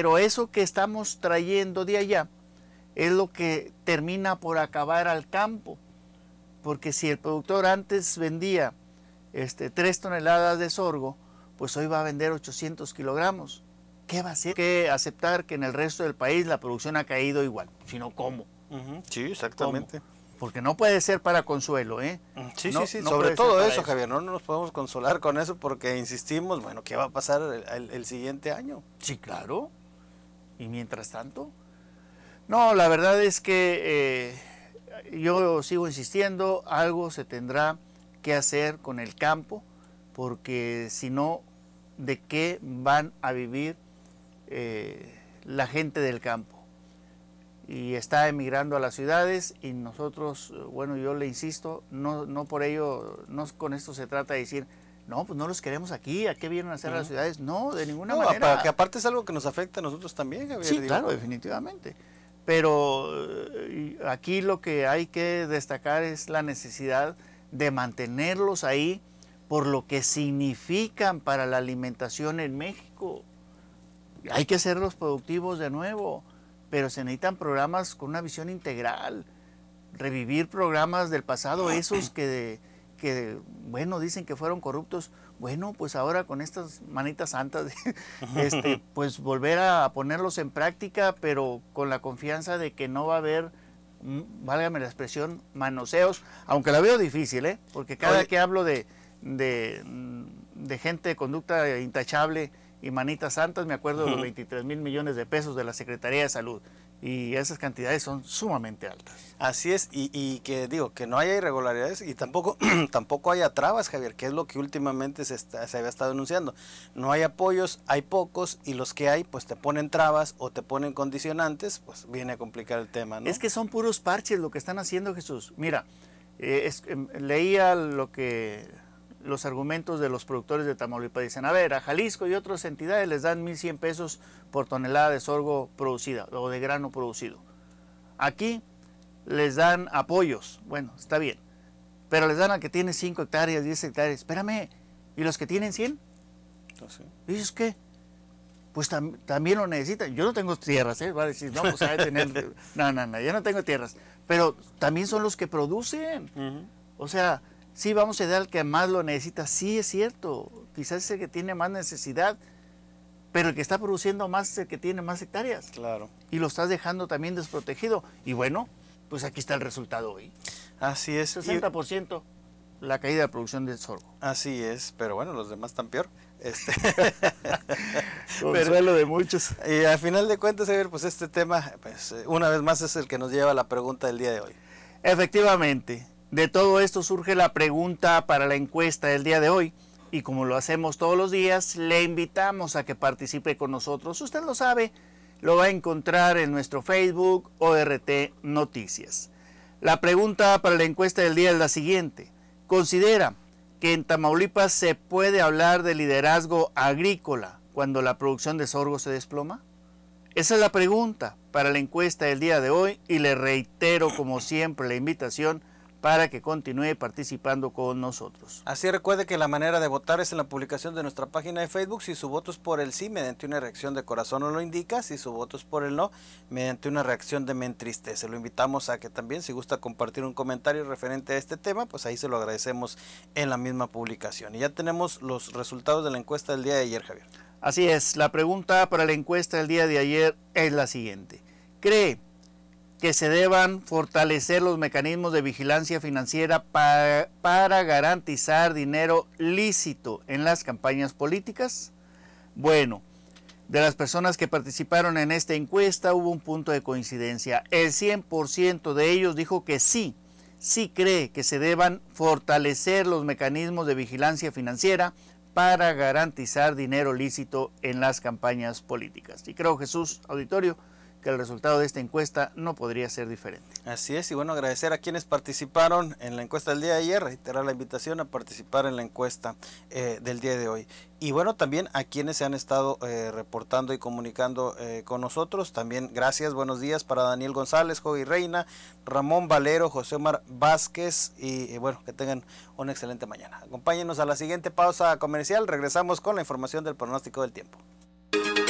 pero eso que estamos trayendo de allá es lo que termina por acabar al campo, porque si el productor antes vendía 3 toneladas de sorgo, pues hoy va a vender 800 kilogramos. ¿Qué va a hacer? Hay que aceptar que en el resto del país la producción ha caído igual, sino ¿cómo? Sí, exactamente. ¿Cómo? Porque no puede ser para consuelo, ¿eh? Sí, no, sí, sí, no sobre todo eso, eso, Javier, no nos podemos consolar con eso porque insistimos, bueno, ¿qué va a pasar el siguiente año? Sí, claro. Y mientras tanto, no, la verdad es que yo sigo insistiendo, algo se tendrá que hacer con el campo, porque si no, ¿de qué van a vivir la gente del campo? Y está emigrando a las ciudades y nosotros, bueno, yo le insisto, no por ello, no con esto se trata de decir, no, pues no los queremos aquí, ¿a qué vienen a hacer las ciudades? No, de ninguna manera. Que aparte es algo que nos afecta a nosotros también, Javier. Sí, claro, definitivamente. Pero aquí lo que hay que destacar es la necesidad de mantenerlos ahí por lo que significan para la alimentación en México. Hay que hacerlos productivos de nuevo, pero se necesitan programas con una visión integral, revivir programas del pasado, esos que bueno, dicen que fueron corruptos. Bueno, pues ahora con estas manitas santas, pues volver a ponerlos en práctica, pero con la confianza de que no va a haber, válgame la expresión, manoseos, aunque la veo difícil, porque cada que hablo de gente de conducta intachable y manitas santas, me acuerdo de los 23 mil millones de pesos de la Secretaría de Salud. Y esas cantidades son sumamente altas. Así es, y que digo, que no haya irregularidades y tampoco haya trabas, Javier, que es lo que últimamente se había estado anunciando. No hay apoyos, hay pocos, y los que hay, pues te ponen trabas o te ponen condicionantes, pues viene a complicar el tema, ¿no? Es que son puros parches lo que están haciendo, Jesús. Mira, leía los argumentos de los productores de Tamaulipas. Dicen, a ver, a Jalisco y otras entidades les dan 1,100 pesos por tonelada de sorgo producida o de grano producido. Aquí les dan apoyos, bueno, está bien, pero les dan al que tiene 5 hectáreas, 10 hectáreas. Espérame, ¿y los que tienen 100? Entonces, ¿Dices qué? Pues también lo necesitan. Yo no tengo tierras, va a decir, no, pues hay que tener... No, yo no tengo tierras, pero también son los que producen. O sea, sí, vamos a dar al que más lo necesita, sí es cierto, quizás es el que tiene más necesidad, pero el que está produciendo más es el que tiene más hectáreas. Claro. Y lo estás dejando también desprotegido. Y bueno, pues aquí está el resultado hoy. Así es. 60% la caída de producción del sorgo. Así es, pero bueno, los demás están peor. Consuelo de muchos. Y al final de cuentas, Javier, pues este tema, pues una vez más es el que nos lleva a la pregunta del día de hoy. Efectivamente, de todo esto surge la pregunta para la encuesta del día de hoy. Y como lo hacemos todos los días, le invitamos a que participe con nosotros. Usted lo sabe, lo va a encontrar en nuestro Facebook ORT Noticias. La pregunta para la encuesta del día es la siguiente. ¿Considera que en Tamaulipas se puede hablar de liderazgo agrícola cuando la producción de sorgo se desploma? Esa es la pregunta para la encuesta del día de hoy y le reitero como siempre la invitación para que continúe participando con nosotros. Así recuerde que la manera de votar es en la publicación de nuestra página de Facebook. Si su voto es por el sí, mediante una reacción de corazón nos lo indica. Si su voto es por el no, mediante una reacción de me entristece. Lo invitamos a que también, si gusta compartir un comentario referente a este tema, pues ahí se lo agradecemos en la misma publicación. Y ya tenemos los resultados de la encuesta del día de ayer, Javier. Así es, la pregunta para la encuesta del día de ayer es la siguiente. ¿Cree que se deban fortalecer los mecanismos de vigilancia financiera para garantizar dinero lícito en las campañas políticas? Bueno, de las personas que participaron en esta encuesta hubo un punto de coincidencia. El 100% de ellos dijo que sí cree que se deban fortalecer los mecanismos de vigilancia financiera para garantizar dinero lícito en las campañas políticas. Y creo, Jesús, auditorio, que el resultado de esta encuesta no podría ser diferente. Así es, y bueno, agradecer a quienes participaron en la encuesta del día de ayer, reiterar la invitación a participar en la encuesta del día de hoy. Y bueno, también a quienes se han estado reportando y comunicando con nosotros, también gracias, buenos días para Daniel González, Joey Reina, Ramón Valero, José Omar Vázquez, y bueno, que tengan una excelente mañana. Acompáñenos a la siguiente pausa comercial, regresamos con la información del pronóstico del tiempo.